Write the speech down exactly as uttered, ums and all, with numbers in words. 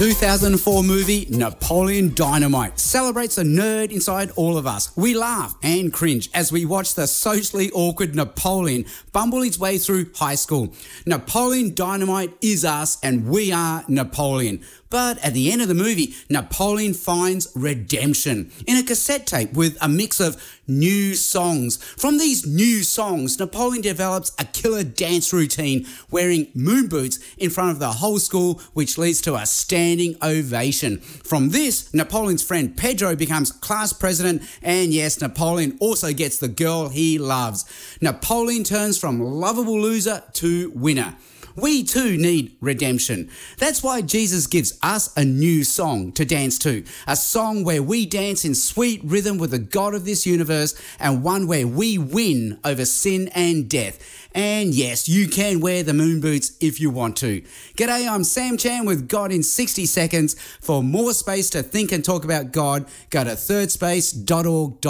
two thousand four movie Napoleon Dynamite celebrates a nerd inside all of us. We laugh and cringe as we watch the socially awkward Napoleon bumble his way through high school. Napoleon Dynamite is us and we are Napoleon. But at the end of the movie, Napoleon finds redemption in a cassette tape with a mix of new songs. From these new songs, Napoleon develops a killer dance routine wearing moon boots in front of the whole school, which leads to a standing ovation. From this, Napoleon's friend Pedro becomes class president, and yes, Napoleon also gets the girl he loves. Napoleon turns from lovable loser to winner. We too need redemption. That's why Jesus gives us a new song to dance to. A song where we dance in sweet rhythm with the God of this universe, and one where we win over sin and death. And yes, you can wear the moon boots if you want to. G'day, I'm Sam Chan with God in sixty seconds. For more space to think and talk about God, go to third space dot org.